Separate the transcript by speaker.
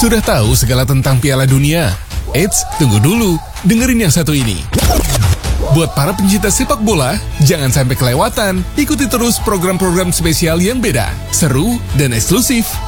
Speaker 1: Sudah tahu segala tentang Piala Dunia? Eits, tunggu dulu. Dengerin yang satu ini. Buat para pencinta sepak bola, jangan sampai kelewatan. Ikuti terus program-program spesial yang beda, seru, dan eksklusif.